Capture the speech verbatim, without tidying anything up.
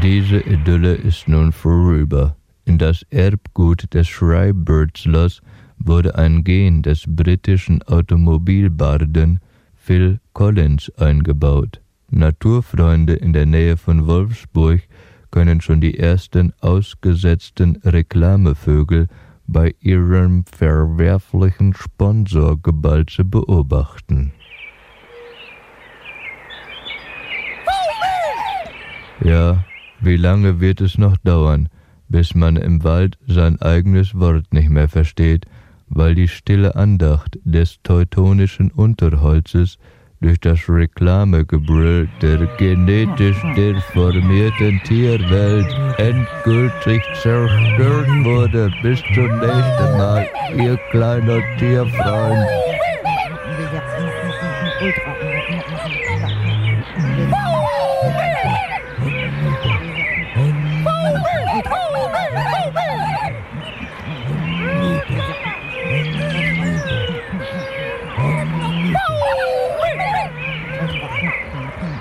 Diese Idylle ist nun vorüber. In das Erbgut des Schreiberslers wurde ein Gen des britischen Automobilbarden Phil Collins eingebaut. Naturfreunde in der Nähe von Wolfsburg können schon die ersten ausgesetzten Reklamevögel bei ihrem verwerflichen Sponsorgebalze beobachten. Ja, wie lange wird es noch dauern, bis man im Wald sein eigenes Wort nicht mehr versteht, weil die stille Andacht des teutonischen Unterholzes durch das Reklamegebrüll der genetisch deformierten Tierwelt endgültig zerstört wurde. Bis zum nächsten Mal, ihr kleiner Tierfreund.